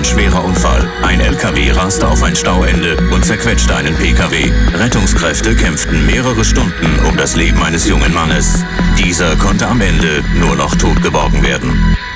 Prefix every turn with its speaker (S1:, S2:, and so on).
S1: ein schwerer Unfall. Ein LKW raste auf ein Stauende und zerquetschte einen PKW. Rettungskräfte kämpften mehrere Stunden um das Leben eines jungen Mannes. Dieser konnte am Ende nur noch tot geborgen werden.